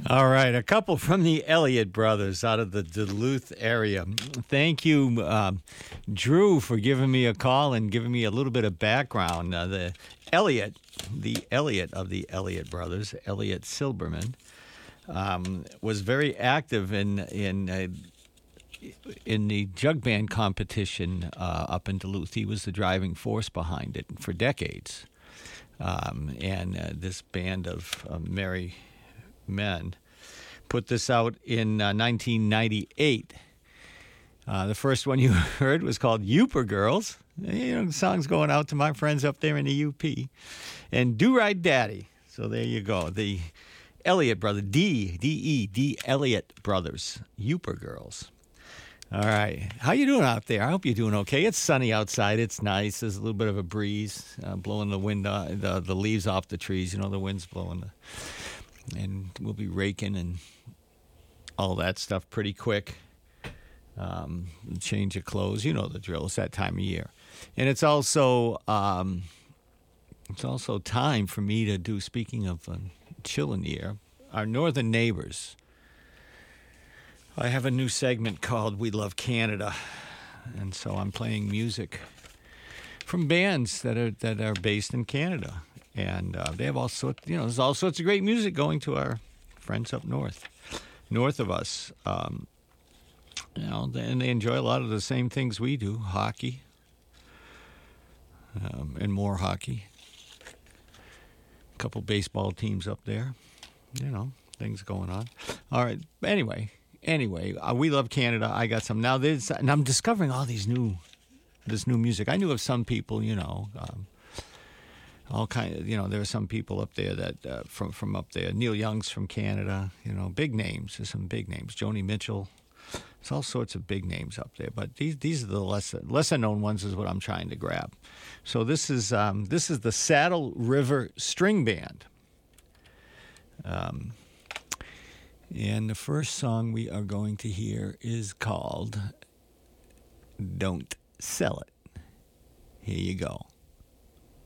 All right, a couple from the Elliott brothers out of the Duluth area. Thank you, Drew, for giving me a call and giving me a little bit of background. The Elliott of the Elliott brothers, Elliott Silberman, was very active in the jug band competition up in Duluth. He was the driving force behind it for decades. This band of merry men put this out in 1998. The first one you heard was called Youper Girls. The song's going out to my friends up there in the UP. And Do Right Daddy. So there you go. The Elliott brothers, D Elliott brothers, Youper Girls. All right. How you doing out there? I hope you're doing okay. It's sunny outside. It's nice. There's a little bit of a breeze blowing the wind, the leaves off the trees. The wind's blowing. And we'll be raking and all that stuff pretty quick. Change of clothes. You know the drill. It's that time of year. And it's also time for me to do, speaking of chill in the air, our northern neighbors. I have a new segment called We Love Canada, and so I'm playing music from bands that are based in Canada, and they have all sorts. There's all sorts of great music going to our friends up north of us. And they enjoy a lot of the same things we do: hockey, and more hockey. A couple baseball teams up there. Things going on. All right. Anyway, We Love Canada. I got some now. And I'm discovering all this new music. I knew of some people, all kind of, there are some people up there that from up there. Neil Young's from Canada. Big names. There's some big names. Joni Mitchell. There's all sorts of big names up there. But these are the lesser known ones. Is what I'm trying to grab. So this is the Saddle River String Band. And the first song we are going to hear is called Don't Sell It. Here you go.